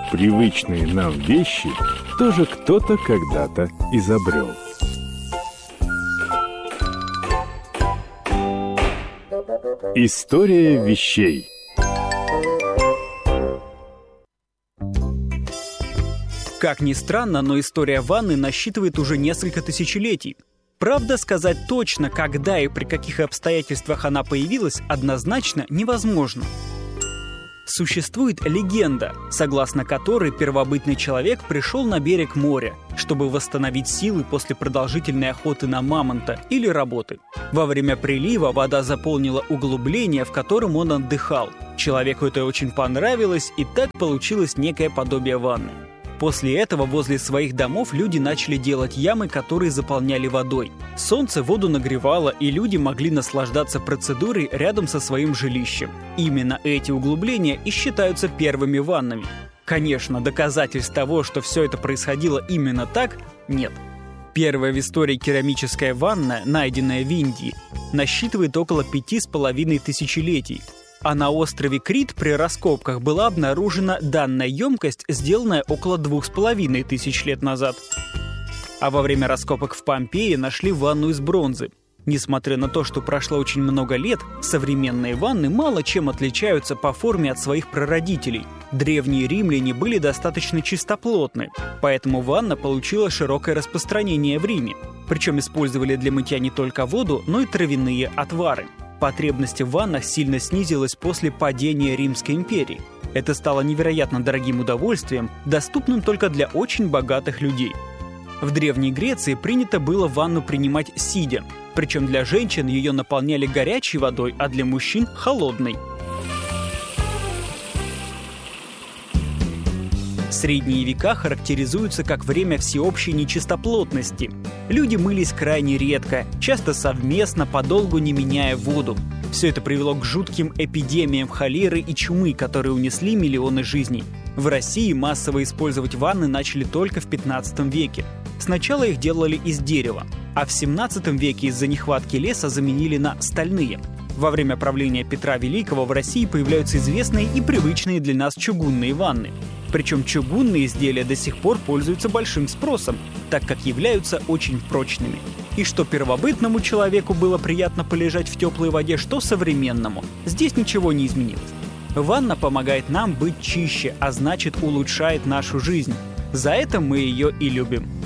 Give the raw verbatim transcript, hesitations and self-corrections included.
привычные нам вещи тоже кто-то когда-то изобрел. История вещей. Как ни странно, но история ванны насчитывает уже несколько тысячелетий. Правда, сказать точно, когда и при каких обстоятельствах она появилась, однозначно невозможно. Существует легенда, согласно которой первобытный человек пришел на берег моря, чтобы восстановить силы после продолжительной охоты на мамонта или работы. Во время прилива вода заполнила углубление, в котором он отдыхал. Человеку это очень понравилось, и так получилось некое подобие ванны. После этого возле своих домов люди начали делать ямы, которые заполняли водой. Солнце воду нагревало, и люди могли наслаждаться процедурой рядом со своим жилищем. Именно эти углубления и считаются первыми ваннами. Конечно, доказательств того, что все это происходило именно так, нет. Первая в истории керамическая ванна, найденная в Индии, насчитывает около пяти с половиной тысячелетий. А на острове Крит при раскопках была обнаружена данная емкость, сделанная около двух с половиной тысяч лет назад. А во время раскопок в Помпее нашли ванну из бронзы. Несмотря на то, что прошло очень много лет, современные ванны мало чем отличаются по форме от своих прародителей. Древние римляне были достаточно чистоплотны, поэтому ванна получила широкое распространение в Риме. Причем использовали для мытья не только воду, но и травяные отвары. Потребность в ваннах сильно снизилась после падения Римской империи. Это стало невероятно дорогим удовольствием, доступным только для очень богатых людей. В Древней Греции принято было ванну принимать сидя, причем для женщин ее наполняли горячей водой, а для мужчин – холодной. Средние века характеризуются как время всеобщей нечистоплотности. Люди мылись крайне редко, часто совместно, подолгу не меняя воду. Все это привело к жутким эпидемиям холеры и чумы, которые унесли миллионы жизней. В России массово использовать ванны начали только в пятнадцатом веке. Сначала их делали из дерева, а в семнадцатом веке из-за нехватки леса заменили на стальные. Во время правления Петра Великого в России появляются известные и привычные для нас чугунные ванны. Причем чугунные изделия до сих пор пользуются большим спросом, так как являются очень прочными. И что первобытному человеку было приятно полежать в теплой воде, что современному. Здесь ничего не изменилось. Ванна помогает нам быть чище, а значит улучшает нашу жизнь. За это мы ее и любим.